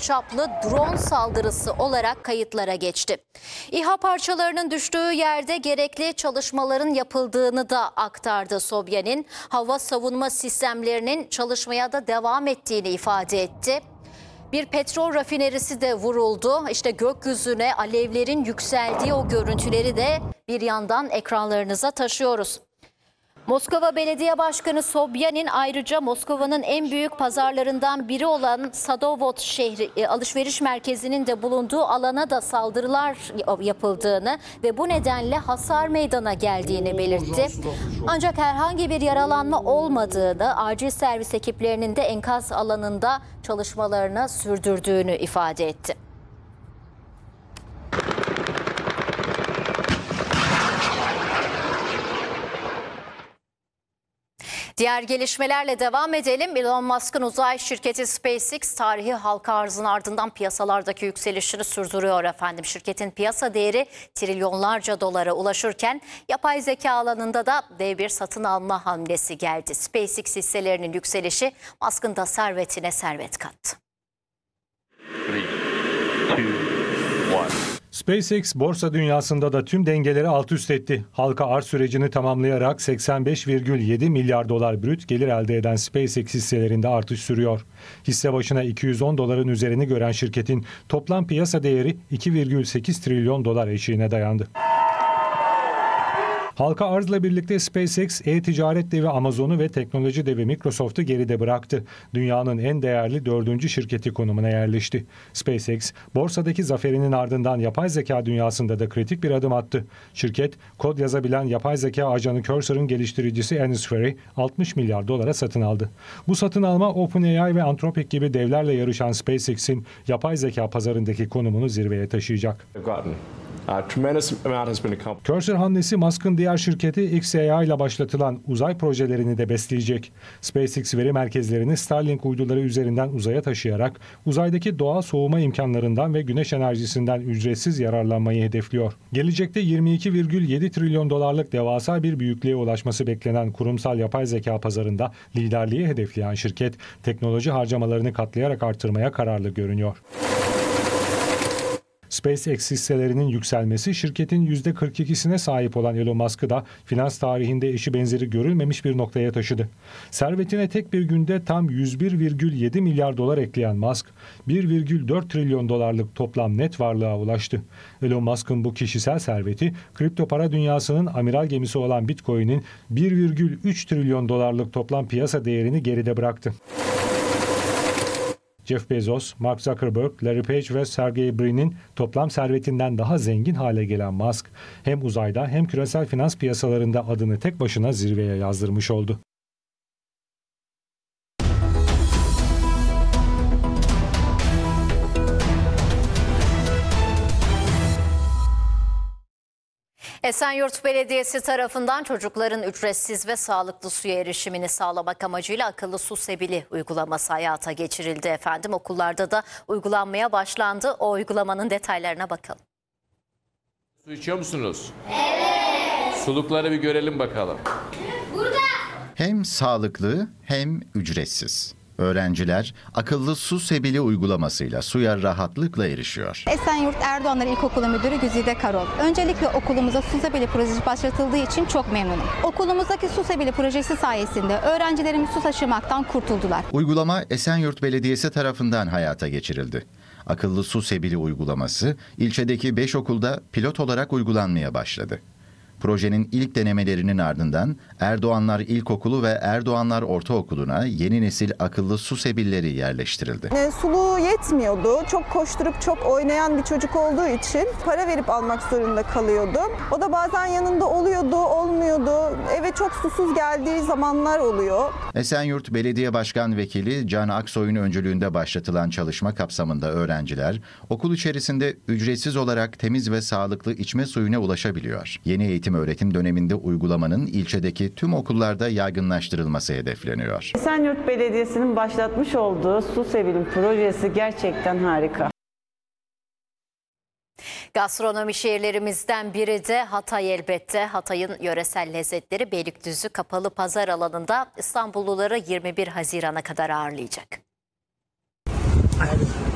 çaplı drone saldırısı olarak kayıtlara geçti. İHA parçalarının düştüğü yerde gerekli çalışmaların yapıldığını da aktardı Sobyanin. Hava savunma sistemlerinin çalışmaya da devam ettiğini ifade etti. Bir petrol rafinerisi de vuruldu. İşte gökyüzüne alevlerin yükseldiği o görüntüleri de bir yandan ekranlarınıza taşıyoruz. Moskova Belediye Başkanı Sobyanin ayrıca Moskova'nın en büyük pazarlarından biri olan Sadovod şehri alışveriş merkezinin de bulunduğu alana da saldırılar yapıldığını ve bu nedenle hasar meydana geldiğini belirtti. Ancak herhangi bir yaralanma olmadığını, acil servis ekiplerinin de enkaz alanında çalışmalarını sürdürdüğünü ifade etti. Diğer gelişmelerle devam edelim. Elon Musk'ın uzay şirketi SpaceX tarihi halka arzın ardından piyasalardaki yükselişini sürdürüyor efendim. Şirketin piyasa değeri trilyonlarca dolara ulaşırken yapay zeka alanında da dev bir satın alma hamlesi geldi. SpaceX hisselerinin yükselişi Musk'ın da servetine servet kattı. 3, 2, 1. SpaceX borsa dünyasında da tüm dengeleri alt üst etti. Halka arz sürecini tamamlayarak 85,7 milyar dolar brüt gelir elde eden SpaceX hisselerinde artış sürüyor. Hisse başına 210 doların üzerini gören şirketin toplam piyasa değeri 2,8 trilyon dolar eşiğine dayandı. Halka arzla birlikte SpaceX, e-ticaret devi Amazon'u ve teknoloji devi Microsoft'u geride bıraktı. Dünyanın en değerli 4. şirketi konumuna yerleşti. SpaceX, borsadaki zaferinin ardından yapay zeka dünyasında da kritik bir adım attı. Şirket, kod yazabilen yapay zeka ajanı Cursor'ın geliştiricisi Anisphere'i 60 milyar dolara satın aldı. Bu satın alma OpenAI ve Anthropic gibi devlerle yarışan SpaceX'in yapay zeka pazarındaki konumunu zirveye taşıyacak. Cursor hamlesi Musk'ın diğer şirketi xAI ile başlatılan uzay projelerini de besleyecek. SpaceX veri merkezlerini Starlink uyduları üzerinden uzaya taşıyarak uzaydaki doğal soğuma imkanlarından ve güneş enerjisinden ücretsiz yararlanmayı hedefliyor. Gelecekte 22,7 trilyon dolarlık devasa bir büyüklüğe ulaşması beklenen kurumsal yapay zeka pazarında liderliği hedefleyen şirket teknoloji harcamalarını katlayarak artırmaya kararlı görünüyor. SpaceX hisselerinin yükselmesi şirketin %42'sine sahip olan Elon Musk'ı da finans tarihinde eşi benzeri görülmemiş bir noktaya taşıdı. Servetine tek bir günde tam 101,7 milyar dolar ekleyen Musk, 1,4 trilyon dolarlık toplam net varlığa ulaştı. Elon Musk'ın bu kişisel serveti, kripto para dünyasının amiral gemisi olan Bitcoin'in 1,3 trilyon dolarlık toplam piyasa değerini geride bıraktı. Jeff Bezos, Mark Zuckerberg, Larry Page ve Sergey Brin'in toplam servetinden daha zengin hale gelen Musk, hem uzayda hem küresel finans piyasalarında adını tek başına zirveye yazdırmış oldu. Esenyurt Belediyesi tarafından çocukların ücretsiz ve sağlıklı suya erişimini sağlamak amacıyla akıllı su sebili uygulaması hayata geçirildi efendim. Okullarda da uygulanmaya başlandı. O uygulamanın detaylarına bakalım. Su içiyor musunuz? Evet. Sulukları bir görelim bakalım. Burada. Hem sağlıklı hem ücretsiz. Öğrenciler akıllı su sebili uygulamasıyla suya rahatlıkla erişiyor. Esenyurt Erdoğanlar İlkokulu Müdürü Güzide Karol. Öncelikle okulumuza su sebili projesi başlatıldığı için çok memnunum. Okulumuzdaki su sebili projesi sayesinde öğrencilerimiz su taşımaktan kurtuldular. Uygulama Esenyurt Belediyesi tarafından hayata geçirildi. Akıllı su sebili uygulaması ilçedeki 5 okulda pilot olarak uygulanmaya başladı. Projenin ilk denemelerinin ardından Erdoğanlar İlkokulu ve Erdoğanlar Ortaokulu'na yeni nesil akıllı su sebilleri yerleştirildi. Suluğu yetmiyordu. Çok koşturup çok oynayan bir çocuk olduğu için para verip almak zorunda kalıyordu. O da bazen yanında oluyordu, olmuyordu. Eve çok susuz geldiği zamanlar oluyor. Esenyurt Belediye Başkan Vekili Can Aksoy'un öncülüğünde başlatılan çalışma kapsamında öğrenciler okul içerisinde ücretsiz olarak temiz ve sağlıklı içme suyuna ulaşabiliyor. Yeni eğitim-öğretim döneminde uygulamanın ilçedeki tüm okullarda yaygınlaştırılması hedefleniyor. Esenyurt Belediyesi'nin başlatmış olduğu Su Sebilim projesi gerçekten harika. Gastronomi şehirlerimizden biri de Hatay elbette. Hatay'ın yöresel lezzetleri Beylikdüzü Kapalı Pazar alanında İstanbulluları 21 Haziran'a kadar ağırlayacak.